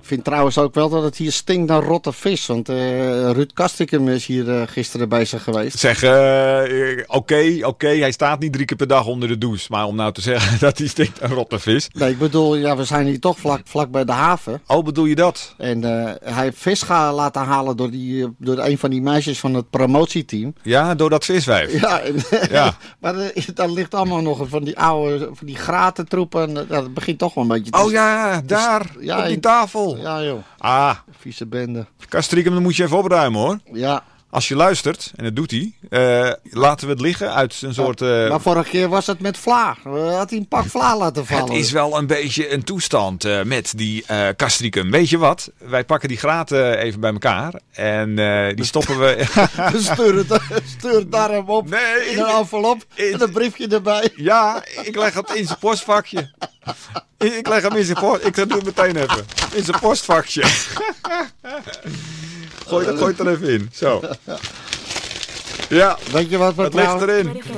vind trouwens ook wel dat het hier stinkt naar rotte vis. Want Ruud Castricum is hier gisteren bezig geweest. Zeg, oké, hij staat niet 3 keer per dag onder de douche. Maar om nou te zeggen dat hij stinkt naar rotte vis. Nee, ik bedoel, we zijn hier toch vlak bij de haven. Oh, bedoel je dat? En hij heeft vis laten halen door een van die meisjes van het promotieteam. Ja, door dat viswijf. Ja, Ja. Maar daar ligt allemaal nog van die oude, van die gratentroepen. En dat begint toch wel een beetje te... Oh ja, daar, op die tafel. Ja joh, Ah, vieze bende. Castricum, dan moet je even opruimen hoor. Ja. Als je luistert, en dat doet hij, laten we het liggen uit een soort... Maar vorige keer was het met vla. Had hij een pak vla laten vallen. Het is wel een beetje een toestand met die Castricum. Weet je wat? Wij pakken die graten even bij elkaar en die stoppen we... Stuur het daar hem op in een envelop en een briefje erbij. Ja, ik leg het in zijn postvakje. Ik leg hem in zijn post. Ik doe het meteen even. In zijn postvakje. Gooi het er even in. Zo. Ja. Weet je wat we het ligt erin.